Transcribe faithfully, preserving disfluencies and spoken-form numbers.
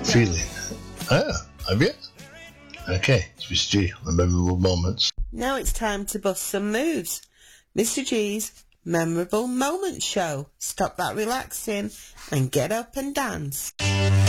feeling. Ah, have you? Okay, it's Mister G, the memorable moments. Now it's time to bust some moves. Mister G's Memorable Moments Show. Stop that relaxing and get up and dance.